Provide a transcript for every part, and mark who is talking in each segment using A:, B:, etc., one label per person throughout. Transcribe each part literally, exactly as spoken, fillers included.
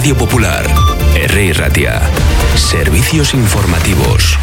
A: Radio Popular, R I Ratia. Servicios informativos.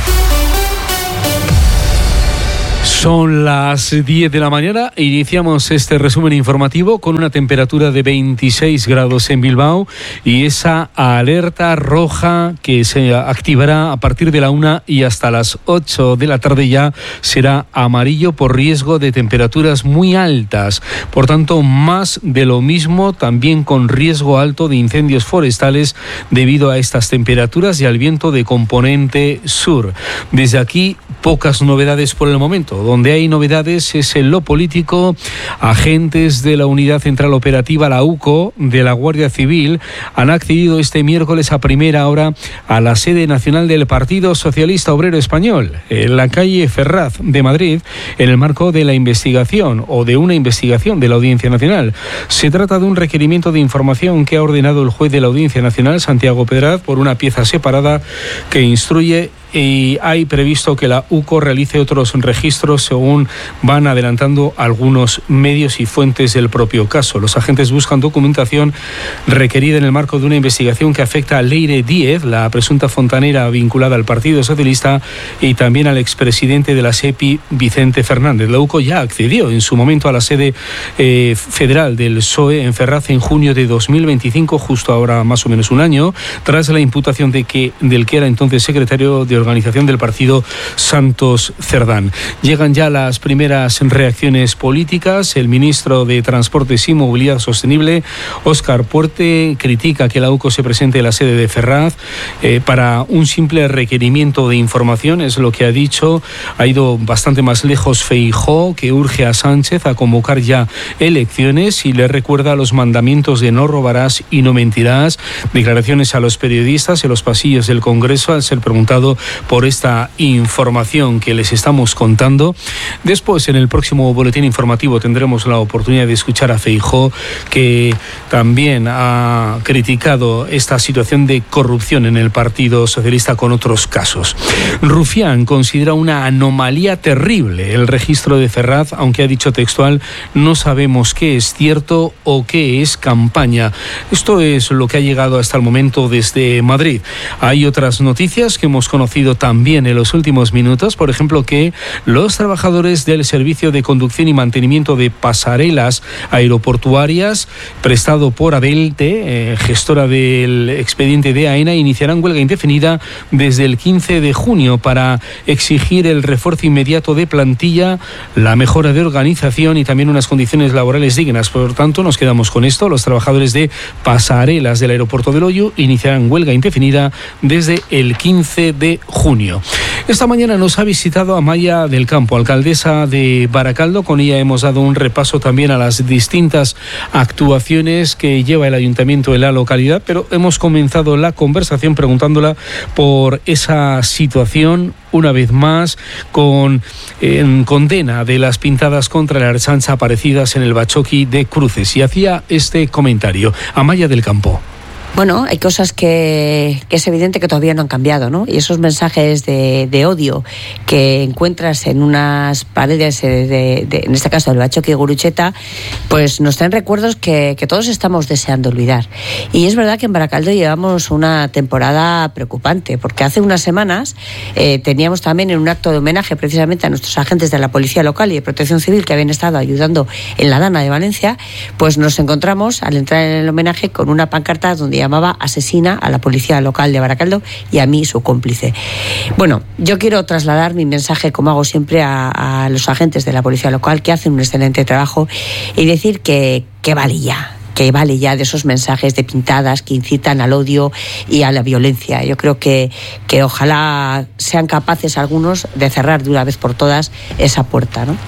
B: Son las diez de la mañana e iniciamos este resumen informativo con una temperatura de veintiséis grados en Bilbao y esa alerta roja que se activará a partir de la una y hasta las ocho de la tarde ya será amarillo por riesgo de temperaturas muy altas. Por tanto, más de lo mismo, también con riesgo alto de incendios forestales debido a estas temperaturas y al viento de componente sur. Desde aquí, pocas novedades por el momento. Donde hay novedades es en lo político. Agentes de la Unidad Central Operativa, la U C O, de la Guardia Civil, han accedido este miércoles a primera hora a la sede nacional del Partido Socialista Obrero Español, en la calle Ferraz de Madrid, en el marco de la investigación o de una investigación de la Audiencia Nacional. Se trata de un requerimiento de información que ha ordenado el juez de la Audiencia Nacional, Santiago Pedraz, por una pieza separada que instruye, y hay previsto que la U C O realice otros registros según van adelantando algunos medios y fuentes del propio caso. Los agentes buscan documentación requerida en el marco de una investigación que afecta a Leire Díez, la presunta fontanera vinculada al Partido Socialista, y también al expresidente de la SEPI, Vicente Fernández. La U C O ya accedió en su momento a la sede eh, federal del P S O E en Ferraz en junio de dos mil veinticinco, justo ahora más o menos un año, tras la imputación de que del que era entonces secretario de organización del partido, Santos Cerdán. Llegan ya las primeras reacciones políticas. El ministro de Transportes y Movilidad Sostenible, Óscar Puerte, critica que la U C O se presente en la sede de Ferraz eh, para un simple requerimiento de información, es lo que ha dicho. Ha ido bastante más lejos Feijóo, que urge a Sánchez a convocar ya elecciones y le recuerda los mandamientos de no robarás y no mentirás. Declaraciones a los periodistas en los pasillos del Congreso al ser preguntado por esta información que les estamos contando. Después, en el próximo boletín informativo, tendremos la oportunidad de escuchar a Feijóo, que también ha criticado esta situación de corrupción en el Partido Socialista con otros casos. Rufián considera una anomalía terrible el registro de Ferraz, aunque ha dicho textual: no sabemos qué es cierto o qué es campaña. Esto es lo que ha llegado hasta el momento desde Madrid. Hay otras noticias que hemos conocido también en los últimos minutos, por ejemplo, que los trabajadores del Servicio de Conducción y Mantenimiento de Pasarelas Aeroportuarias, prestado por Adelte, eh, gestora del expediente de AENA, iniciarán huelga indefinida desde el quince de junio para exigir el refuerzo inmediato de plantilla, la mejora de organización y también unas condiciones laborales dignas. Por tanto, nos quedamos con esto. Los trabajadores de Pasarelas del aeropuerto de Loiu iniciarán huelga indefinida desde el quince de junio. Esta mañana nos ha visitado Amaia del Campo, alcaldesa de Baracaldo. Con ella hemos dado un repaso también a las distintas actuaciones que lleva el ayuntamiento en la localidad, pero hemos comenzado la conversación preguntándola por esa situación, una vez más, con en condena de las pintadas contra la Ertzaintza aparecidas en el Bachoqui de Cruces, y hacía este comentario. Amaia del Campo.
C: Bueno, hay cosas que, que es evidente que todavía no han cambiado, ¿no? Y esos mensajes de, de odio que encuentras en unas paredes, de, de, de, en este caso del Bachoqui de Gurutzeta, pues nos traen recuerdos que, que todos estamos deseando olvidar. Y es verdad que en Baracaldo llevamos una temporada preocupante, porque hace unas semanas eh, teníamos también en un acto de homenaje precisamente a nuestros agentes de la Policía Local y de Protección Civil que habían estado ayudando en la Dana de Valencia, pues nos encontramos al entrar en el homenaje con una pancarta donde llamaba asesina a la policía local de Baracaldo y a mí, su cómplice. Bueno, yo quiero trasladar mi mensaje, como hago siempre, a, a los agentes de la policía local, que hacen un excelente trabajo, y decir que, que vale ya. que vale ya de esos mensajes de pintadas que incitan al odio y a la violencia. Yo creo que, que ojalá sean capaces algunos de cerrar de una vez por todas esa puerta, ¿no?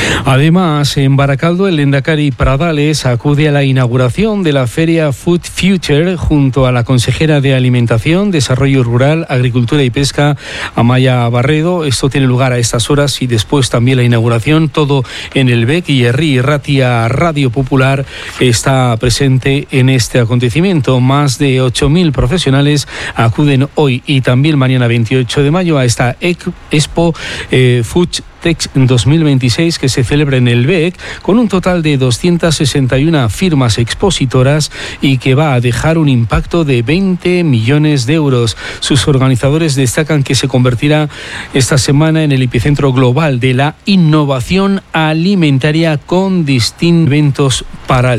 B: Además, en Baracaldo, el lehendakari Pradales acude a la inauguración de la feria Food Future junto a la consejera de Alimentación, Desarrollo Rural, Agricultura y Pesca, Amaia Barredo. Esto tiene lugar a estas horas y después también la inauguración, todo en el B E C, y R I Ratia Radio Popular está presente en este acontecimiento. Más de ocho mil profesionales acuden hoy y también mañana veintiocho de mayo a esta Expo eh, FoodTech dos mil veintiséis que se celebra en el B E C con un total de doscientas sesenta y una firmas expositoras y que va a dejar un impacto de veinte millones de euros. Sus organizadores destacan que se convertirá esta semana en el epicentro global de la innovación alimentaria con distintos eventos para